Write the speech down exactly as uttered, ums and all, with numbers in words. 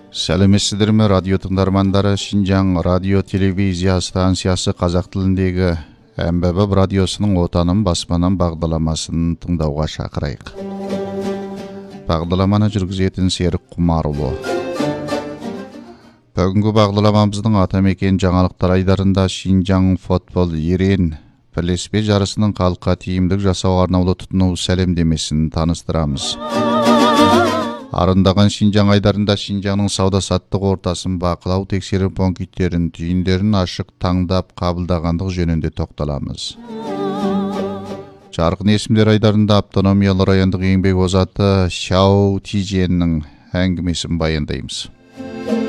Сәлеметсіздер ме радио тыңдармандары? Шинжаң радио телевизия станциясы қазақ тіліндегі әмбебап радиосының отаным баспанам бағдарламасын тыңдауға шақырайық. Бағдарламаны жүргізетін Серік Құмарұлы. Бүгінгі бағдарламамыздың атамекен жаңалықтар айдарында Шинжаң футбол ерен пілеспе жарысының халыққа тиімділік жасауға арнаулы тұтыну сәлемдемесін таныстырамыз. Арындаған Шинжаң айдарында Шинжаңның сауда-саттық ортасын бақылау, тексеру пункттерін, түйіндерін ашық таңдап қабылдағандық жөнінде тоқталамыз. Жарқын есімдер айдарында автономиялы райондық еңбек озаты Шау Тиженнің әңгімесін баяндаймыз.